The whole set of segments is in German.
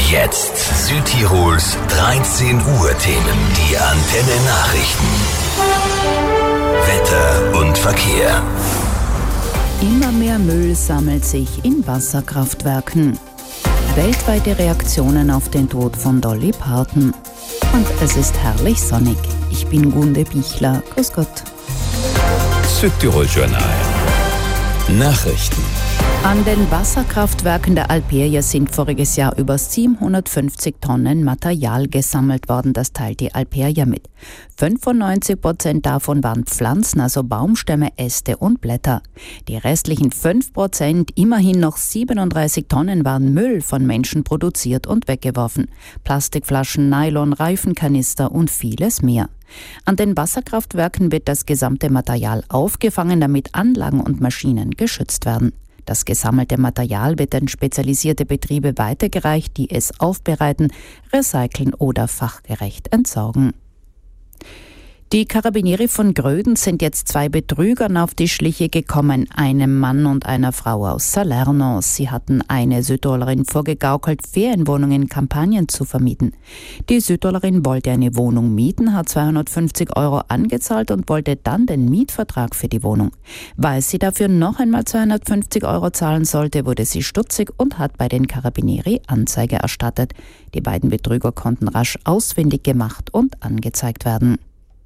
Jetzt Südtirols 13 Uhr Themen. Die Antenne Nachrichten. Wetter und Verkehr. Immer mehr Müll sammelt sich in Wasserkraftwerken. Weltweite Reaktionen auf den Tod von Dolly Parton. Und es ist herrlich sonnig. Ich bin Gunde Bichler. Grüß Gott. Südtirol Journal. Nachrichten. An den Wasserkraftwerken der Alperia sind voriges Jahr über 750 Tonnen Material gesammelt worden. Das teilt die Alperia mit. 95% davon waren Pflanzen, also Baumstämme, Äste und Blätter. Die restlichen 5%, immerhin noch 37 Tonnen, waren Müll von Menschen produziert und weggeworfen. Plastikflaschen, Nylon, Reifenkanister und vieles mehr. An den Wasserkraftwerken wird das gesamte Material aufgefangen, damit Anlagen und Maschinen geschützt werden. Das gesammelte Material wird an spezialisierte Betriebe weitergereicht, die es aufbereiten, recyceln oder fachgerecht entsorgen. Die Carabinieri von Gröden sind jetzt 2 Betrügern auf die Schliche gekommen, einem Mann und einer Frau aus Salerno. Sie hatten eine Südtirolerin vorgegaukelt, Ferienwohnungen in Kampagnen zu vermieten. Die Südtirolerin wollte eine Wohnung mieten, hat 250 € angezahlt und wollte dann den Mietvertrag für die Wohnung. Weil sie dafür noch einmal 250 € zahlen sollte, wurde sie stutzig und hat bei den Carabinieri Anzeige erstattet. Die beiden Betrüger konnten rasch ausfindig gemacht und angezeigt werden.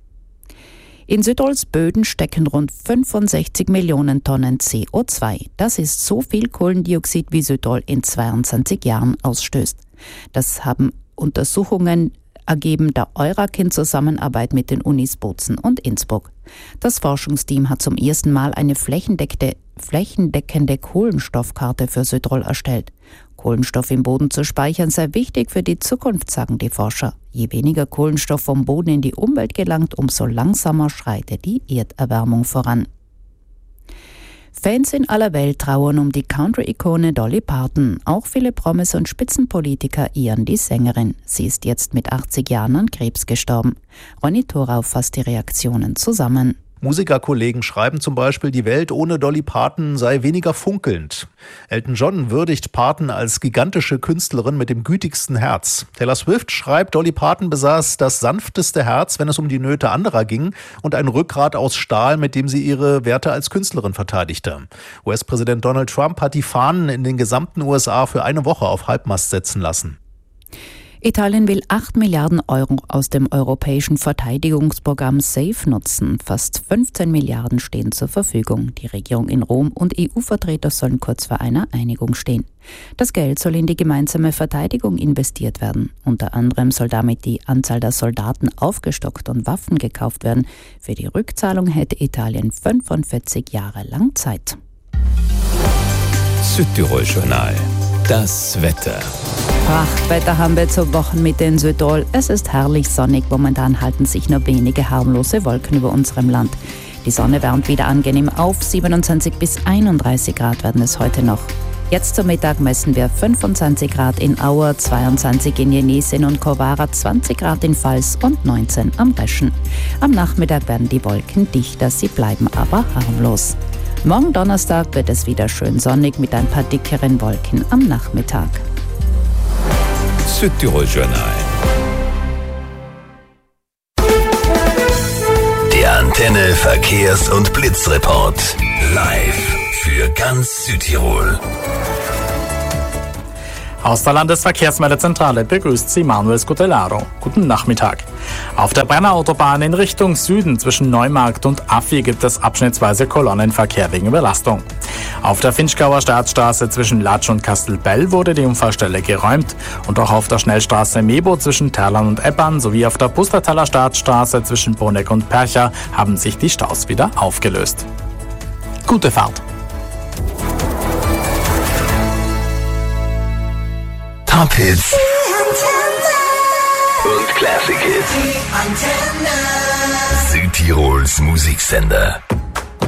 In Südtirols Böden stecken rund 65 Millionen Tonnen CO2. Das ist so viel Kohlendioxid, wie Südtirol in 22 Jahren ausstößt. Das haben Untersuchungen ergeben der EURAC in Zusammenarbeit mit den Unis Bozen und Innsbruck. Das Forschungsteam hat zum ersten Mal eine flächendeckende Kohlenstoffkarte für Südtirol erstellt. Kohlenstoff im Boden zu speichern sei wichtig für die Zukunft, sagen die Forscher. Je weniger Kohlenstoff vom Boden in die Umwelt gelangt, umso langsamer schreitet die Erderwärmung voran. Fans in aller Welt trauern um die Country-Ikone Dolly Parton. Auch viele Promis und Spitzenpolitiker ehren die Sängerin. Sie ist jetzt mit 80 Jahren an Krebs gestorben. Ronny Thorau fasst die Reaktionen zusammen. Musikerkollegen schreiben zum Beispiel, die Welt ohne Dolly Parton sei weniger funkelnd. Elton John würdigt Parton als gigantische Künstlerin mit dem gütigsten Herz. Taylor Swift schreibt, Dolly Parton besaß das sanfteste Herz, wenn es um die Nöte anderer ging, und ein Rückgrat aus Stahl, mit dem sie ihre Werte als Künstlerin verteidigte. US-Präsident Donald Trump hat die Fahnen in den gesamten USA für eine Woche auf Halbmast setzen lassen. Italien will 8 Milliarden € aus dem europäischen Verteidigungsprogramm SAFE nutzen. Fast 15 Milliarden stehen zur Verfügung. Die Regierung in Rom und EU-Vertreter sollen kurz vor einer Einigung stehen. Das Geld soll in die gemeinsame Verteidigung investiert werden. Unter anderem soll damit die Anzahl der Soldaten aufgestockt und Waffen gekauft werden. Für die Rückzahlung hätte Italien 45 Jahre lang Zeit. Südtirol Journal. Das Wetter. Prachtwetter haben wir zur Wochenmitte in Südtirol. Es ist herrlich sonnig. Momentan halten sich nur wenige harmlose Wolken über unserem Land. Die Sonne wärmt wieder angenehm auf. 27 bis 31 Grad werden es heute noch. Jetzt zum Mittag messen wir 25 Grad in Auer, 22 in Jenesin und Kovara, 20 Grad in Vals und 19 am Reschen. Am Nachmittag werden die Wolken dichter, sie bleiben aber harmlos. Morgen Donnerstag wird es wieder schön sonnig mit ein paar dickeren Wolken am Nachmittag. Südtirol Journal. Der Antenne Verkehrs- und Blitzreport. Live für ganz Südtirol. Aus der Landesverkehrsmeldezentrale begrüßt Sie Manuel Scutellaro. Guten Nachmittag. Auf der Brennerautobahn in Richtung Süden zwischen Neumarkt und Affi gibt es abschnittsweise Kolonnenverkehr wegen Überlastung. Auf der Finchgauer Staatsstraße zwischen Latsch und Kastelbell wurde die Unfallstelle geräumt und auch auf der Schnellstraße Mebo zwischen Terlan und Eppern sowie auf der Pustertaler Staatsstraße zwischen Bruneck und Percha haben sich die Staus wieder aufgelöst. Gute Fahrt! Top Hits und Classic Hits. Südtirols Musiksender.